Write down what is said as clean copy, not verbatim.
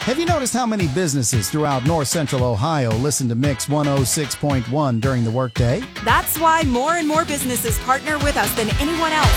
Have you noticed how many businesses throughout north central Ohio listen to Mix 106.1 during the workday? That's why more and more businesses partner with us than anyone else